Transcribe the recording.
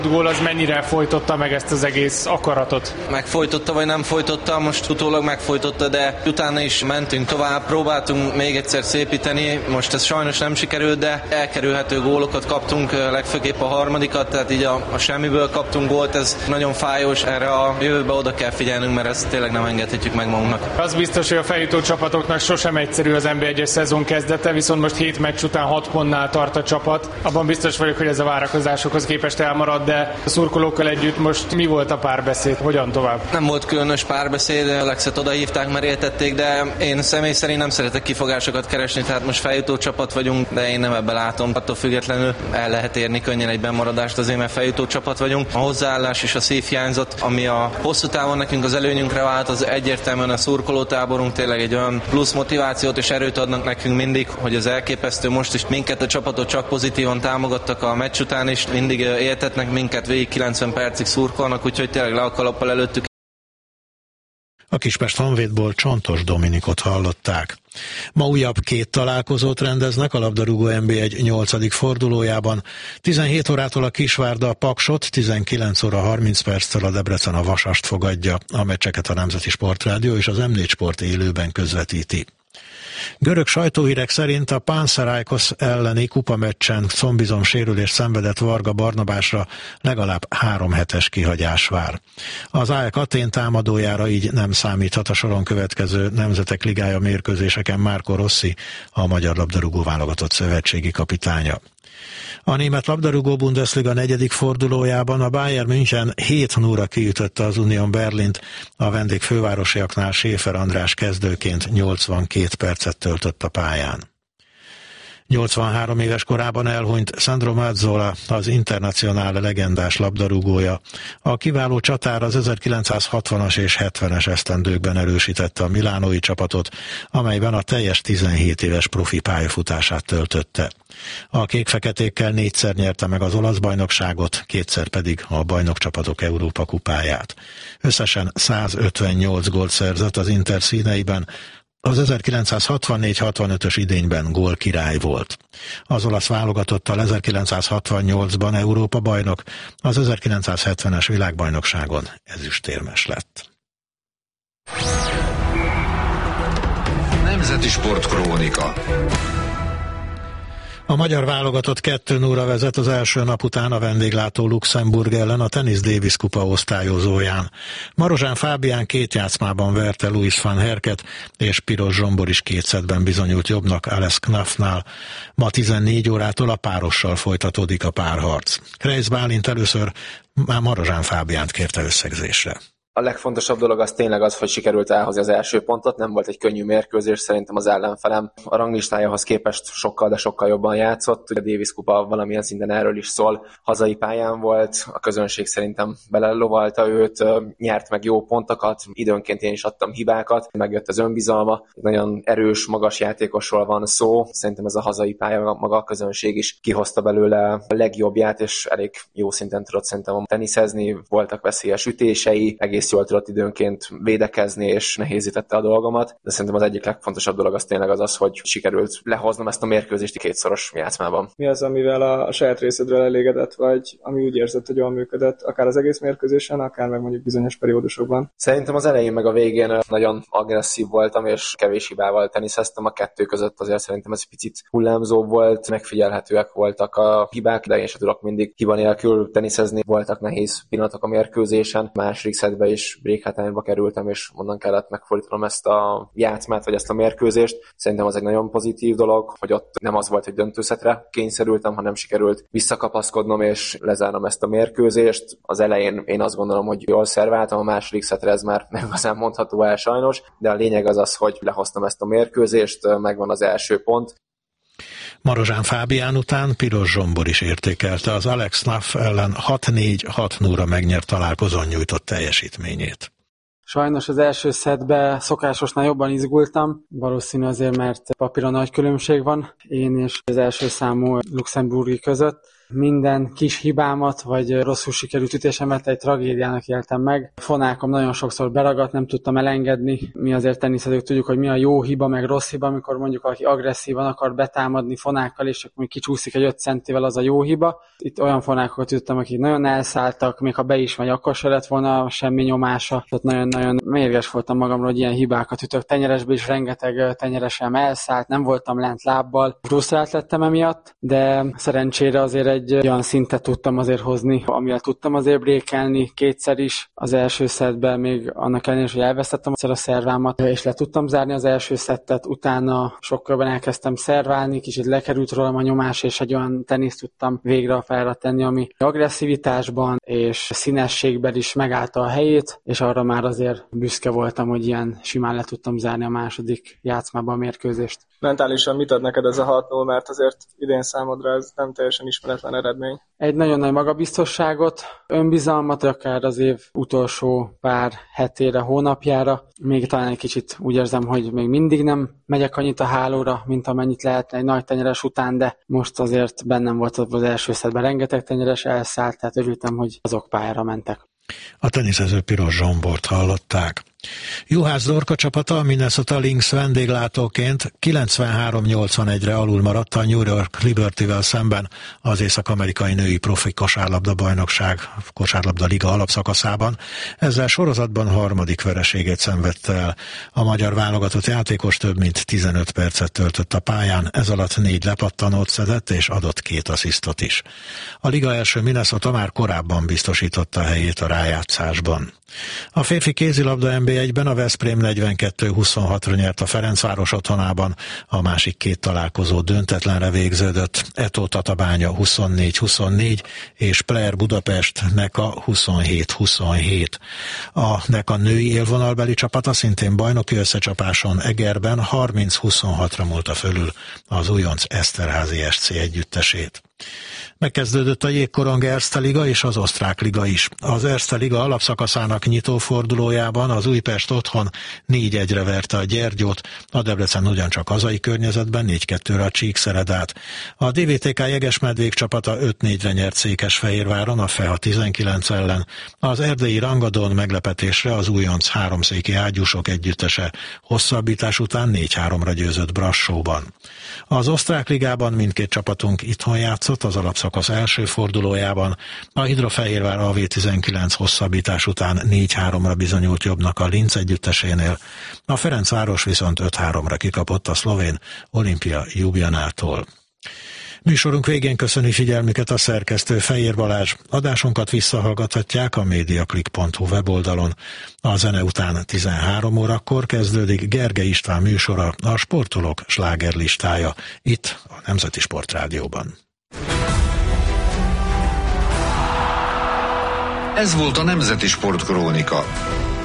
gól az mennyire folytotta meg ezt az egész akaratot? Megfojtotta vagy nem folytotta, most utólag megfojtotta, de utána is mentünk tovább, próbáltunk még egyszer szépíteni, most ez sajnos nem sikerült, de elkerülhető gólokat kaptunk, legfőképp a harmadikat, tehát így a semmiből kaptunk gólt, ez nagyon fájós, erre a jövőbe oda kell figyelnünk, mert ezt tényleg nem engedhetjük meg magunknak. Az biztos, hogy a feljutó csapatoknak sosem egyszerű az NB1-es szezon kezdete, viszont most 7 meccs után 6 pontnál tart a csapat. Abban biztos vagyok, hogy ez a várakozásokhoz képest elmarad, de a szurkolókkal együtt most mi volt a párbeszéd, hogyan tovább? Nem volt különös párbeszéd, Alexet odahívták, mert értették, de én személy szerint nem szeretek kifogásokat keresni, tehát most feljutó csapat vagyunk, de én nem ebbe látom. Attól függetlenül el lehet érni könnyen egy bemaradást, azért mert feljutó csapat vagyunk. A hozzáállás és a szív hiányzott, ami a hosszú távon nekünk az előnyünkre vált, az egyértelműen a szurkolótáborunk tényleg egy olyan plusz motivációt és erőt adnak nekünk mindig, hogy az elképesztő. Most is minket a csapatot csak pozitívan támogattak a meccs után is, mindig éltetnek minket, végig 90 percig szurkolnak, úgyhogy tényleg le a kalappal előttük. A Kispest Honvédból Csontos Dominikot hallották. Ma újabb 2 találkozót rendeznek a labdarúgó NB1 8. fordulójában. 17 órától a Kisvárda a Paksot, 19 óra 30 perccel a Debrecen a Vasast fogadja. A meccseket a Nemzeti Sportrádió és az M4 Sport élőben közvetíti. Görög sajtóhírek szerint a Panathinaikos elleni kupameccsen combizom sérülést szenvedett Varga Barnabásra legalább 3 hetes kihagyás vár. Az AEK Athén támadójára így nem számíthat a soron következő Nemzetek Ligája mérkőzéseken Marco Rossi, a magyar labdarúgó válogatott szövetségi kapitánya. A német labdarúgó Bundesliga 4. fordulójában a Bayern München 7-0-ra kiütötte az Union Berlint, a vendég fővárosiaknál Schäfer András kezdőként 82 percet töltött a pályán. 83 éves korában elhunyt Sandro Mazzola, az Internazionale legendás labdarúgója. A kiváló csatár az 1960-as és 70-es esztendőkben erősítette a milánói csapatot, amelyben a teljes 17 éves profi pályafutását töltötte. A kék-feketékkel 4-szer nyerte meg az olasz bajnokságot, 2-szer pedig a bajnokcsapatok Európa kupáját. Összesen 158 gólt szerzett az Inter színeiben, az 1964-65-ös idényben gólkirály volt. Az olasz válogatottal 1968-ban Európa bajnok, az 1970-es világbajnokságon ezüstérmes lett. Nemzeti Sportkrónika. A magyar válogatott 2-0-ra vezet az első nap után a vendéglátó Luxemburg ellen a Tennis Davis kupa osztályozóján. Marozsán Fábián 2 játszmában verte Louis van Herket, és Piros Zsombor is 2 szettben bizonyult jobbnak Ales Knafnál. Ma 14 órától a párossal folytatódik a párharc. Kreisz Bálint először már Marozsán Fábiánt kérte összegzésre. A legfontosabb dolog az tényleg az, hogy sikerült elhozni az első pontot, nem volt egy könnyű mérkőzés, szerintem az ellenfelem a ranglistájához képest sokkal, de sokkal jobban játszott. Ugye a Davis kupa valamilyen szinten erről is szól, hazai pályán volt, a közönség szerintem belelovalta őt, nyert meg jó pontokat, időnként én is adtam hibákat, megjött az önbizalma, nagyon erős, magas játékosról van szó, szerintem ez a hazai pálya, maga a közönség is kihozta belőle a legjobbját, és elég jó szinten tudott szerintem teniszezni, voltak veszélyes ütései, egész jól tudott időnként védekezni, és nehézítette a dolgomat, de szerintem az egyik legfontosabb dolog az tényleg az, hogy sikerült lehoznom ezt a mérkőzést 2-szoros játszmában. Mi az, amivel a saját részedről elégedett vagy, ami úgy érzed, hogy jól működött, akár az egész mérkőzésen, akár meg mondjuk bizonyos periódusokban? Szerintem az elején meg a végén nagyon agresszív voltam, és kevés hibával teniszeztem. A 2 között azért szerintem ez picit hullámzó volt, megfigyelhetőek voltak a hibák, de én sem tudok mindig hiba nélkül teniszezni. Voltak nehéz pillanatok a mérkőzésen, második szedbe is break hátrányba kerültem, és onnan kellett megfordítanom ezt a játszmát, vagy ezt a mérkőzést. Szerintem az egy nagyon pozitív dolog, hogy ott nem az volt, hogy döntőszetre kényszerültem, hanem sikerült visszakapaszkodnom és lezárnom ezt a mérkőzést. Az elején én azt gondolom, hogy jól szerváltam, a második szetre ez már nem igazán mondható el sajnos, de a lényeg az az, hogy lehoztam ezt a mérkőzést, megvan az első pont. Marozsán Fábián után Piros Zsombor is értékelte az Alex Knaf ellen 6-4-6-0-ra megnyert találkozón nyújtott teljesítményét. Sajnos az első szettben szokásosnál jobban izgultam, valószínű azért, mert papíron nagy különbség van én és az első számú luxemburgi között. Minden kis hibámat, vagy rosszul sikerült ütésemet egy tragédiának éltem meg. A fonákom nagyon sokszor beragadt, nem tudtam elengedni. Mi azért teniszezők tudjuk, hogy mi a jó hiba, meg rossz hiba, amikor mondjuk valaki agresszívan akar betámadni fonákkal, és akkor kicsúszik egy 5 centivel, az a jó hiba. Itt olyan fonákokat tudtam, akik nagyon elszálltak, még ha be is megy, akkor se lett volna semmi nyomása. Tehát nagyon-nagyon mérges voltam magamról, hogy ilyen hibákat ütök. Tenyeresbe is rengeteg tenyeresem elszállt, nem voltam lent lábbal. Frusztrált lettem emiatt, de szerencsére azért egy olyan szintet tudtam azért hozni, amivel tudtam azért brékelni kétszer is. Az első szettben még annak ellenére, hogy elvesztettem a szervámat, és le tudtam zárni az első szettet, utána sokkal elkezdtem szerválni, kicsit lekerült rólam a nyomás, és egy olyan teniszt tudtam végre a pályára tenni, ami agresszivitásban és színességben is megállta a helyét, és arra már azért büszke voltam, hogy ilyen simán le tudtam zárni a második játszmában a mérkőzést. Mentálisan mit ad neked ez a 6-0, mert azért idén számodra ez nem teljesen ismeretlen eredmény? Egy nagyon nagy magabiztosságot, önbizalmat, akár az év utolsó pár hetére, hónapjára. Még talán egy kicsit úgy érzem, hogy még mindig nem megyek annyit a hálóra, mint amennyit lehetne egy nagy tenyeres után, de most azért bennem volt az első szettben rengeteg tenyeres elszállt, tehát örültem, hogy azok pályára mentek. A teniszező Piros Zsombort hallották. Juhász Dorka csapata a Minnesota Lynx vendéglátóként 93-81-re alul maradt a New York Libertyvel szemben az észak-amerikai női profi kosárlabda bajnokság kosárlabda liga alapszakaszában. Ezzel sorozatban harmadik vereségét szenvedte el. A magyar válogatott játékos több mint 15 percet töltött a pályán, ez alatt 4 lepattanót szedett és adott 2 asszisztot is. A liga első Minnesota már korábban biztosította a helyét a rájátszásban. A férfi kézilabda NB1-ben a Veszprém 42-26-ra nyert a Ferencváros otthonában, a másik 2 találkozó döntetlenre végződött, Eto Tatabánya 24-24 és Player Budapest Neka 27-27. A Neka női élvonalbeli csapata szintén bajnoki összecsapáson Egerben 30-26-ra múlta fölül az újonc Eszterházy SC együttesét. Megkezdődött a Jégkorong Erste Liga és az Osztrák Liga is. Az Erste Liga alapszakaszának nyitófordulójában az Újpest otthon 4-1-re verte a Gyergyót, a Debrecen ugyancsak hazai környezetben 4-2-re a Csíkszeredát. A DVTK Jegesmedvék csapata 5-4-re nyert Székesfehérváron a FEHA 19 ellen. Az erdélyi Rangadón meglepetésre az újonc háromszéki ágyúsok együttese hosszabbítás után 4-3-ra győzött Brassóban. Az Osztrák Ligában mindkét csapatunk itthon játszott az alapszakasz első fordulójában. A Hidrofehérvár AV19 hosszabbítás után 4-3-ra bizonyult jobbnak a Linz együttesénél. A Ferencváros viszont 5-3-ra kikapott a szlovén Olimpia Ljubljanától. Műsorunk végén köszöni figyelmüket a szerkesztő Fejér Balázs. Adásunkat visszahallgathatják a mediaclick.hu weboldalon. A zene után 13 órakor kezdődik Gergely István műsora, a sportolók slágerlistája, itt a Nemzeti Sportrádióban. Ez volt a Nemzeti Sportkrónika.